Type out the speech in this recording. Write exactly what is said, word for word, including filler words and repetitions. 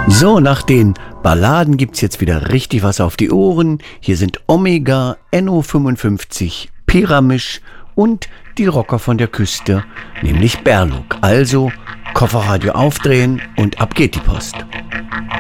So, nach den Balladen gibt's jetzt wieder richtig was auf die Ohren. Hier sind Omega, N O fünfundfünfzig, Pyramisch und die Rocker von der Küste, nämlich Berluk. Also Kofferradio aufdrehen und ab geht die Post.